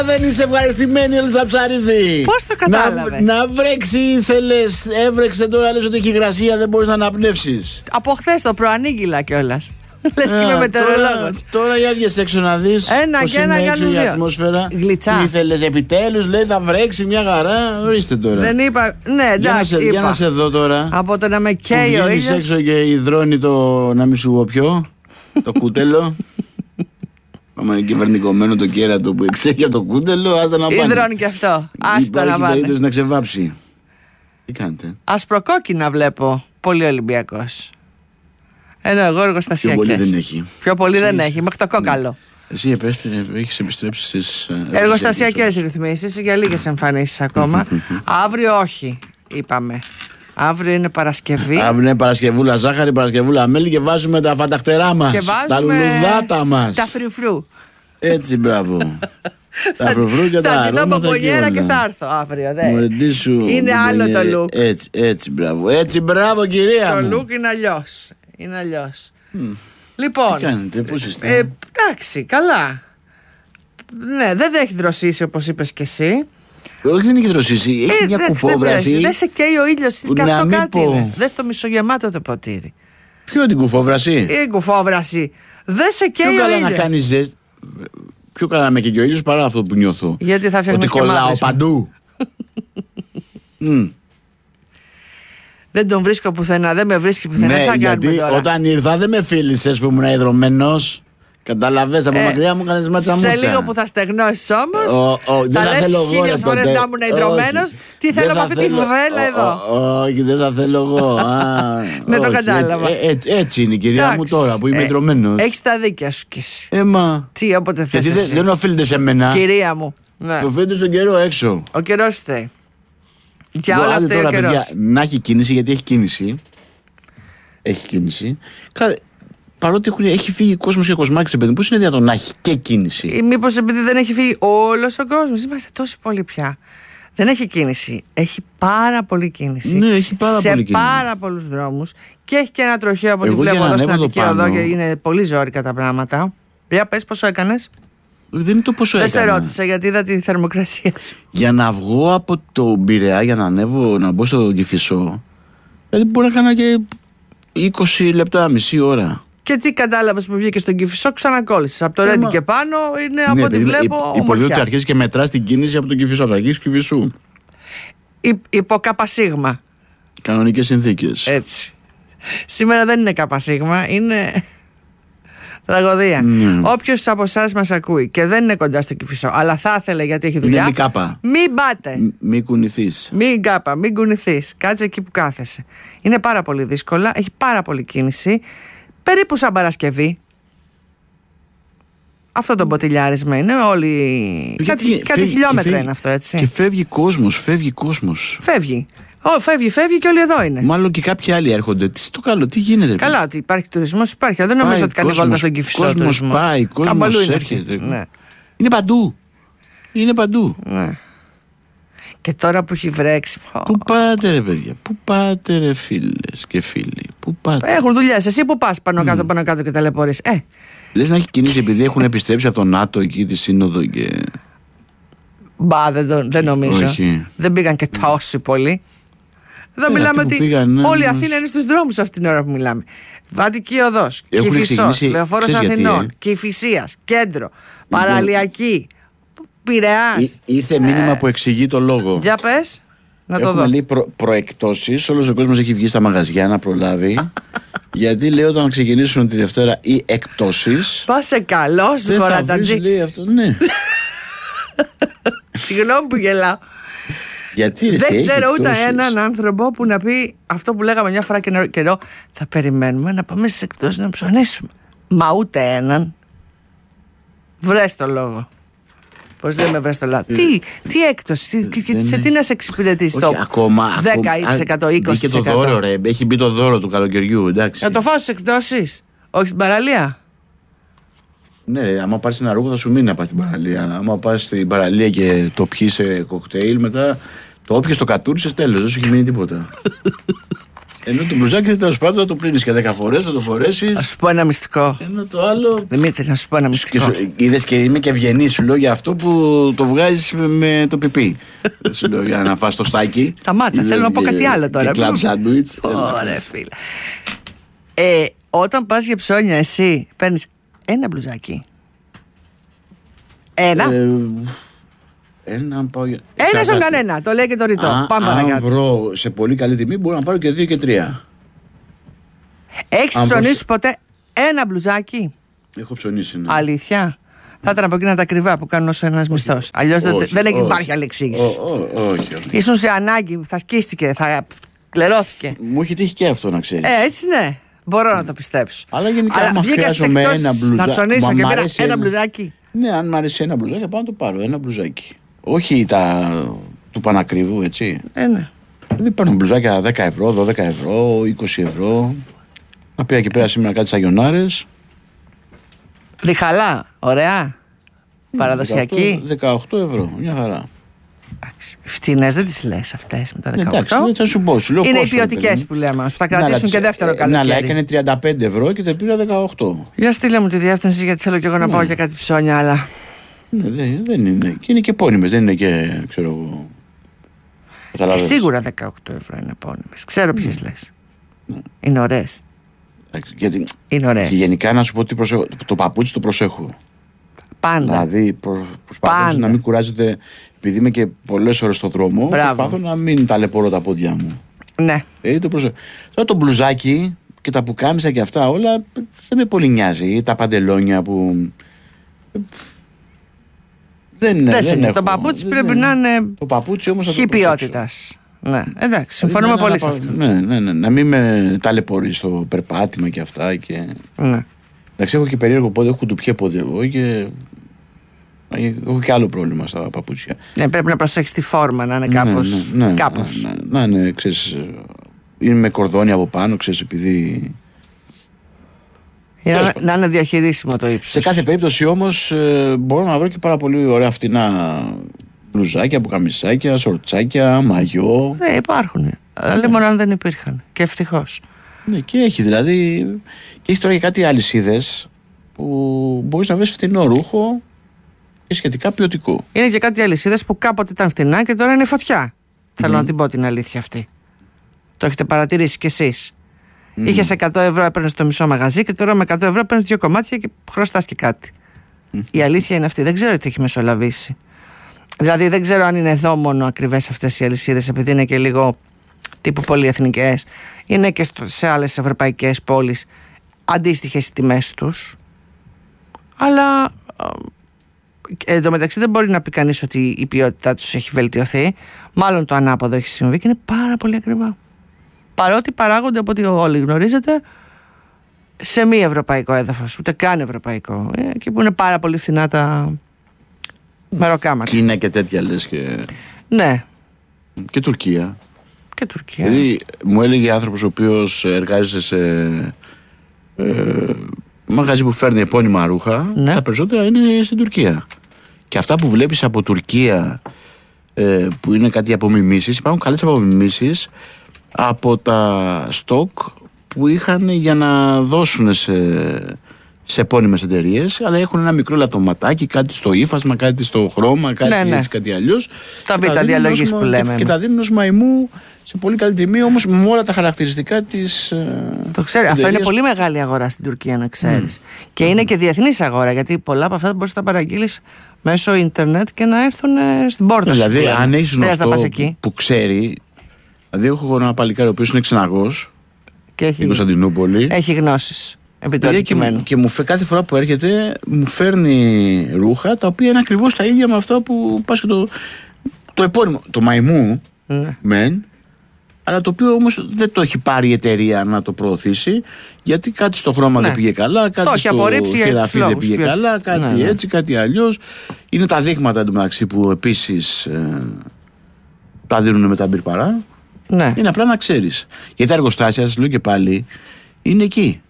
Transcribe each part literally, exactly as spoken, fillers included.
δεν είσαι ευχαριστημένη, Ελίζα Ψαρίδη. Πώς το κατάλαβες? Να, να βρέξει ήθελες, έβρεξε τώρα, λες ότι έχει υγρασία, δεν μπορείς να αναπνεύσεις. Από χθες το προανήγγυλα κιόλας. Λες και είμαι μετεωρολόγος. Τώρα για βγες έξω να δεις ένα πώς και είναι ένα έξω η δύο. ατμόσφαιρα. Γλυτσά. Τι ήθελες επιτέλους, λέει θα βρέξει μια χαρά. Ορίστε τώρα. Δεν είπα. Ναι, εντάξει. Για να σε, είπα. για να σε δω τώρα. Από το να με καίει ο βγαίνεις ήλιος. έξω και υδρώνει το, να μην σου πω ποιο, το κούτελο. Άμα είναι κυβερνικωμένο το κέρατο που εξέχει από το κούτελο, άστα να πάνε. Υδρώνει και αυτό. Άστα να Υπάρχει πάνε. περίπτωση να ξεβάψει. Τι κάνετε? Ασπροκόκκινα βλέπω. Πολύ Ολυμπιακός. Ενώ εγώ εργοστασιακές. Πιο πολύ δεν έχει. Πιο πολύ δεν έχει. Μέχρι το κόκαλο. Ναι. Εσύ επέστρε, έχεις επιστρέψει στις Εργοστασιακές ρυθμίσεις για λίγες εμφανίσεις ακόμα. Αύριο όχι, είπαμε. Αύριο είναι Παρασκευή. Αύριο είναι Παρασκευούλα ζάχαρη, Παρασκευούλα μέλι και βάζουμε τα φανταχτερά μας. Και βάζουμε τα λουλουδάτα μας. Τα φρουφρού. Έτσι, μπράβο. Τα φρουφρού και τα θα αρώματα. Θα την δω ποπονιέρα και, και θα έρθω αύριο. Δε. Μωρεντήσου, είναι άλλο το look. Έτσι, έτσι, μπράβο. Έτσι, μπράβο, κυρία το μου. Το look είναι αλλιώς. Είναι αλλιώς. Mm. Λοιπόν. Τι κάνετε, πώς είστε? Ε, εντάξει, καλά. Ναι, δεν έχει δροσίσει όπως είπες και εσύ. Όχι, δεν έχει δροσίσει. Έχει ε, μια δε, κουφόβραση. Δεν σε καίει ο ήλιος. Και αυτό κάτι είναι. Δες το μισογεμάτο το ποτήρι. Ποιο την κουφόβραση? Η κουφόβραση. Δεν σε καίει ο ήλιος. Πιο καλά να κάνεις ζέστη. Πιο καλά να με καίει ο ήλιος παρά αυτό που νιώθω. Γιατί θα φτιάχνεις ότι κολλάω παντού. mm. Δεν τον βρίσκω πουθενά, δεν με βρίσκει πουθενά. Ναι, θα γιατί τώρα. Όταν ήρθα δεν με φίλησες που ήμουν ιδρωμένος. Καταλαβες, από ε, μακριά μου κάνεις μάτσα μούτσα. Σε λίγο που θα στεγνώσεις όμως, ο, ο, θα λες χίλιες φορές να ήμουν ιδρωμένος. Τι θέλω με αυτή τη φουβέλα εδώ. Όχι, δεν θα θέλω εγώ. Με το κατάλαβα. Έτσι είναι η κυρία μου τώρα που είμαι ιδρωμένος. Έχεις τα δίκια σου κι εσύ. Έμα. Τι όποτε θες εσύ. Δεν οφείλεται σε μένα. Κυρία μου. Οφείλεται στον καιρό έξω. Ο καιρός φταίει. Για όλα αυτά ο καιρός. Να έχει κίνηση, γιατί έχει κίνηση. Έχει κίνηση. Παρότι έχουν, έχει φύγει κόσμος και κοσμάκης, παιδί μου, πώς είναι δυνατόν να έχει και κίνηση? Ή μήπως επειδή δεν έχει φύγει όλος ο κόσμος? Είμαστε τόσοι πολλοί πια. Δεν έχει κίνηση. Έχει πάρα πολύ κίνηση. Ναι, έχει πάρα σε πολύ κίνηση. Σε πάρα πολλούς δρόμους. Και έχει και ένα τροχαίο από ό,τι βλέπω εδώ στην Αττική Οδό και είναι πολύ ζόρικα τα πράγματα. Για πες πόσο έκανες? Δεν είναι το πόσο δεν έκανα. Δεν σε ρώτησα γιατί είδα τη θερμοκρασία σου. Για να βγω από το Πειραιά, για να ανέβω, να μπω στο Κηφισό, δηλαδή μπορεί να κάνω και είκοσι λεπτά, μισή ώρα. Και τι κατάλαβες που βγήκε στον Κηφισό, ξανακόλλησες. Από το Ρέντι και πάνω είναι από ό,τι βλέπω. Υπολογίζω ότι αρχίζει και μετράς την κίνηση από τον Κηφισό, από τα αρχής του Κηφισού. Υπό καπασίγμα. Κανονικές συνθήκες. Έτσι. Σήμερα δεν είναι καπασίγμα, είναι τραγωδία. Mm. Όποιος από εσάς μας ακούει και δεν είναι κοντά στο Κηφισό, αλλά θα ήθελε γιατί έχει δουλειά. Είναι κάπα. Μην πάτε. Μ, μην κουνηθείς. Μην κάπα, μην κουνηθείς. Κάτσε εκεί που κάθεσαι. Είναι πάρα πολύ δύσκολα, έχει πάρα πολύ κίνηση. Περίπου σαν Παρασκευή. Αυτό το μποτιλιάρισμα είναι. Όλοι. Κάτι, φεύγει, κάτι φεύγει, χιλιόμετρα φεύγει, είναι αυτό, έτσι. Και φεύγει κόσμος, φεύγει κόσμος. Φεύγει. Ω, φεύγει, φεύγει και όλοι εδώ είναι. Μάλλον και κάποιοι άλλοι έρχονται. Τι στο καλό, τι γίνεται? Καλά, ότι υπάρχει τουρισμός, υπάρχει. Δεν νομίζω ότι κάνει βόλτα στον Κηφισό. Κόσμος πάει, κόσμος έρχεται. Ναι. Είναι παντού. Είναι παντού. Ναι. Και τώρα που έχει βρέξει. Πού πάτε, ρε παιδιά, πού πάτε, ρε φίλες και φίλοι, πού πάτε? Έχουν δουλειές. Εσύ που πας πάνω κάτω, mm. πάνω κάτω και ταλαιπωρείς. Ε. Λες να έχει κινήσει επειδή έχουν επιστρέψει από το ΝΑΤΟ εκεί τη σύνοδο και. Μπα, δεν, δεν νομίζω. Όχι. Δεν πήγαν και τόσοι πολλοί. Εδώ ε, μιλάμε ότι πήγαν, ναι, όλη η Αθήνα είναι στους δρόμους αυτή την ώρα που μιλάμε. Βατική Οδός, Κηφισός, Λεωφόρος Αθηνών, Κηφισίας, Κέντρο, Παραλιακή, Πειραιάς. Ή, ήρθε μήνυμα ε, που εξηγεί το λόγο. Για πες, να το Έχουμε δω. λέει προ, προεκτώσεις, όλος ο κόσμος έχει βγει στα μαγαζιά να προλάβει. Γιατί λέει όταν ξεκινήσουν τη Δευτέρα οι εκπτώσεις. Πάσε καλό σου χωρατατζή. Λέει αυτό, ναι. Συγγνώμη που γελάω. Γιατί, ρε, δεν ξέρω ούτε έναν άνθρωπο που να πει αυτό που λέγαμε μια φορά και καιρό. Θα περιμένουμε να πάμε στις εκπτώσεις να ψωνίσουμε. Μα ούτε έναν. Βρες το λόγο. Πώς λέμε βρες το λόγο. Τι, τι έκπτωση, σε τι να σε εξυπηρετήσει το δέκα τοις εκατό, είκοσι τοις εκατό. Έχει το δώρο, ρε. Έχει μπει το δώρο του καλοκαιριού, εντάξει. Να το φάω στις εκπτώσεις, όχι στην παραλία. Ναι, ρε, άμα πάρεις ένα ρούχο θα σου μείνει να πας στην παραλία. Άμα πας στην παραλία και το πιείς σε κοκτέιλ, μετά το όποιες το κατούρισες, τέλος, δεν σου έχει μείνει τίποτα. Ενώ το μπλουζάκι τέλος πάντων θα το πλύνεις και δέκα φορές, θα το φορέσεις. Να σου πω ένα μυστικό. Ενώ το άλλο. Δημήτρη, να σου πω ένα μυστικό. Είδες και είμαι και ευγενής, σου λέω για αυτό που το βγάζεις με το πιπί. Σου λέω για να φας το στάκι. Σταμάτα, θέλω να πω κάτι άλλο τώρα. Κλαμπ σάντουιτς. Ωραία, φίλε. Ε, όταν πας για ψώνια, εσύ παίρνεις ένα μπλουζάκι. Ένα. Ε, ένα πάω για. Ένα στον κανένα, το λέει και το ρητό. Α, Πάμε αν παρακάτω. βρω σε πολύ καλή τιμή, μπορώ να πάρω και δύο και τρία. Έχεις Αν ψωνίσει βρω... ποτέ ένα μπλουζάκι? Έχω ψωνίσει, ναι. Αλήθεια? Θα ήταν από εκείνα τα ακριβά που κάνουν όσο ένας μισθός. Αλλιώς δεν, δεν όχι. υπάρχει άλλη εξήγηση. Ό, ό, όχι, όχι. Ήσουν σε ανάγκη, θα σκίστηκε, θα κλερώθηκε. Μου έχει τύχει και αυτό να ξέρεις. Ε, έτσι ναι. Μπορώ να το πιστέψω. Αλλά γενικά, Αλλά άμα βγήκα χρειάζομαι εκτός ένα μπλουζάκι. να ψωνίσω Μα και μ' πήρα αρέσει ένα μπλουζάκι. Ναι, αν μου αρέσει ένα μπλουζάκι, πάω να το πάρω. Ένα μπλουζάκι. Όχι τα του πανακριβού, έτσι. Ε, ναι. Δηλαδή παίρνω μπλουζάκια δέκα ευρώ, δώδεκα ευρώ, είκοσι ευρώ. Να πήγα και πέρα σήμερα κάτι σαγιονάρες. Διχαλά, ωραία. Παραδοσιακή. δεκαοκτώ ευρώ, μια χαρά. Εντάξει. Φτηνές δεν τις λες αυτές με τα δεκαοκτώ. Εντάξει, θα σου πω, σου λέω είναι οι πόσο, ποιοτικές που λέμε, που θα Ναι, αλλά κρατήσουν και τις- δεύτερο ε, Ναι, αλλά καλοκαίρι. έκανε τριάντα πέντε ευρώ και τα πήρα δεκαοκτώ. Για στείλε μου τη διεύθυνση, γιατί θέλω κι εγώ να Ναι. πάω για κάτι ψώνια, αλλά. Ναι, δεν, δεν είναι. Και είναι και πόνιμες, δεν είναι και, ξέρω εγώ. Ε, Καταλαβαίνεις. σίγουρα δεκαοκτώ ευρώ είναι πόνιμες. Ξέρω ποιες λες. Είναι ωραίες. Εντάξει, γιατί Είναι ωραίες. και γενικά να σου πω τι προσέχω. Το παπούτσι το προσέχω. Πάντα. Δηλαδή προ, προσπαθώ Πάντα. να μην κουράζεται, επειδή είμαι και πολλές ώρες στο δρόμο. Μπράβο. Προσπαθώ να μην ταλαιπωρώ τα πόδια μου. Ναι. Ε, το προσέχω. Τώρα το μπλουζάκι και τα πουκάμισα και αυτά όλα δεν με πολύ νοιάζει. Τα παντελόνια που. Δεν, Δεν δεν είναι. έχω. Το παπούτσι Δεν- πρέπει δεν- να είναι Το παπούτσι όμως θα το χι προσέξω. ποιότητας. Ναι, εντάξει, συμφωνούμε Ναι, πολύ να σε πάω- αυτό. Ναι, ναι, ναι, να μην με ταλαιπωρεί στο περπάτημα και αυτά. Και... Ναι. Εντάξει, έχω και περίεργο πόδι, έχω κουντουπιέ πόδι εγώ και. Έχω και άλλο πρόβλημα στα παπούτσια. Ναι, πρέπει να προσέξεις τη φόρμα να είναι Ναι, κάπως. ναι, ναι, κάπως. ναι, ναι, ναι, ναι, ξέρεις, είναι με κορδόνι από πάνω, ξέρεις, επειδή. Για Τέλος να, πάντων. να είναι διαχειρίσιμο το ύψος. Σε κάθε περίπτωση όμως ε, μπορώ να βρω και πάρα πολύ ωραία φτηνά μπλουζάκια, πουκαμισάκια, σορτσάκια, μαγιό. Ναι, υπάρχουν. Αλλά λέμε αν δεν υπήρχαν. Και ευτυχώς. Ναι, και έχει δηλαδή. Και έχει τώρα και κάτι αλυσίδες που μπορείς να βρεις φτηνό ρούχο και σχετικά ποιοτικό. Είναι και κάτι αλυσίδες που κάποτε ήταν φτηνά και τώρα είναι φωτιά. Θέλω να την πω την αλήθεια αυτή. Το έχετε παρατηρήσει κι εσείς. Mm. Είχες εκατό ευρώ, έπαιρνες το μισό μαγαζί και τώρα με εκατό ευρώ παίρνεις δύο κομμάτια και χρωστάς και κάτι. Mm. Η αλήθεια είναι αυτή. Δεν ξέρω τι έχει μεσολαβήσει. Δηλαδή δεν ξέρω αν είναι εδώ μόνο ακριβές αυτές οι αλυσίδες, επειδή είναι και λίγο τύπου πολυεθνικές. Είναι και στο, σε άλλες ευρωπαϊκές πόλεις αντίστοιχες οι τιμές τους. Αλλά ε, εν τω μεταξύ δεν μπορεί να πει κανείς ότι η ποιότητά τους έχει βελτιωθεί. Μάλλον το ανάποδο έχει συμβεί και είναι πάρα πολύ ακριβά. Παρότι παράγονται, από ό,τι όλοι γνωρίζετε, σε μη ευρωπαϊκό έδαφος, ούτε καν ευρωπαϊκό. Ε, εκεί που είναι πάρα πολύ φθηνά τα μεροκάματα. Κίνα και τέτοια λες και. Ναι, Και Τουρκία. και Τουρκία. Δηλαδή μου έλεγε άνθρωπος ο οποίος εργάζεται σε ε, μαγαζί που φέρνει επώνυμα ρούχα, Ναι. τα περισσότερα είναι στην Τουρκία. Και αυτά που βλέπεις από Τουρκία ε, που είναι κάτι απομιμήσεις, υπάρχουν καλές απομιμήσεις από τα στόκ που είχαν για να δώσουν σε, σε επώνυμες εταιρείες, αλλά έχουν ένα μικρό λατωματάκι, κάτι στο ύφασμα, κάτι στο χρώμα, κάτι Ναι, ναι. έτσι, κάτι αλλιώς. Τα Και β' δίνουν διαλογής ως- που λέμε. Και, και τα δίνουν ως μαϊμού σε πολύ καλή τιμή, όμως με όλα τα χαρακτηριστικά της. ε, Το ξέρω. Αυτό είναι εταιρείας. πολύ μεγάλη αγορά στην Τουρκία, να ξέρεις. Και είναι και διεθνής αγορά, γιατί πολλά από αυτά μπορείς να τα παραγγείλεις μέσω ίντερνετ και να έρθουν ε, στην πόρτα σου. Δηλαδή, που λέμε. αν έχει Χρειάζεται γνωστό να πας που, εκεί. που ξέρει. Δηλαδή, έχω ένα παλικάρι ο οποίος είναι ξεναγός Και στην έχει, Κωνσταντινούπολη. έχει γνώσεις επί του Δηλαδή, και, μου- αντικειμένου. και μου φε, κάθε φορά που έρχεται μου φέρνει ρούχα τα οποία είναι ακριβώς τα ίδια με αυτά που πας και το, το επώνυμο. Το μαϊμού, Ναι. μεν, αλλά το οποίο όμως δεν το έχει πάρει η εταιρεία να το προωθήσει, γιατί κάτι στο χρώμα Ναι. δεν πήγε καλά, κάτι Το έχει στο απορρίψει για τους χεραφί δεν λόγους πήγε ποιότητας. καλά, κάτι Ναι, ναι. έτσι, κάτι αλλιώς. Είναι τα δείγματα εντωμεταξύ που επίσης ε, τα δίνουν με τα μπυρπαρά. Ναι. Είναι απλά να ξέρεις. Γιατί τα εργοστάσια, σας λέω και πάλι, είναι εκεί.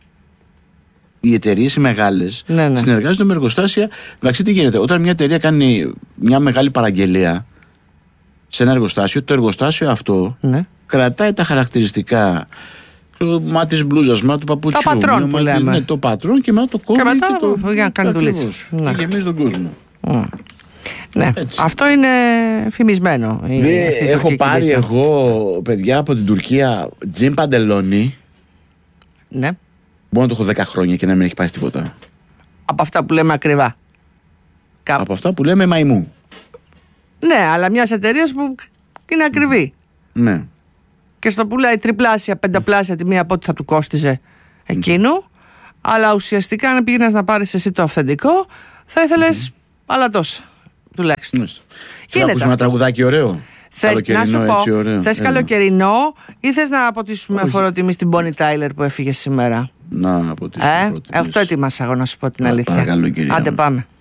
Οι εταιρείες οι μεγάλες Ναι, ναι. συνεργάζονται με εργοστάσια. Εντάξει, τι γίνεται. Όταν μια εταιρεία κάνει μια μεγάλη παραγγελία σε ένα εργοστάσιο, το εργοστάσιο αυτό Ναι. κρατάει τα χαρακτηριστικά. Το μάτι της μπλούζας, μα του παπουτσιού. Τα πατρόν που λέμε. Ναι, το πατρόν και μετά το κόβει. Και μετά και το... για να κάνει δουλίτσα. Ναι. Και γεμίζει τον κόσμο. Mm. Ναι, έτσι. Αυτό είναι φημισμένο. Δε, έχω πάρει λίστα. Εγώ, παιδιά, από την Τουρκία τζιν παντελόνι. Ναι. Μπορώ να το έχω δέκα χρόνια και να μην έχει πάει τίποτα. Από αυτά που λέμε ακριβά. Κάπου. Από αυτά που λέμε μαϊμού. Ναι, αλλά μια εταιρεία που είναι ακριβή. Ναι. Και στο πουλάει τριπλάσια, πενταπλάσια τιμή από ό,τι θα του κόστιζε εκείνου. Mm. Αλλά ουσιαστικά, αν πήγαινε να πάρει εσύ το αυθεντικό, θα ήθελε mm. άλλα τόσα. Τουλάχιστον. Mm. Θέλω να ακούσουμε ένα τραγουδάκι ωραίο. Θες να σου πω, θες καλοκαιρινό ή θες να αποτίσουμε φοροτιμή στην Bonnie Tyler που έφυγε σήμερα? Να αποτίσουμε. Ε, αυτό ετοίμασα εγώ να σου πω την αλήθεια. Παρακαλώ, κυρία. Άντε πάμε.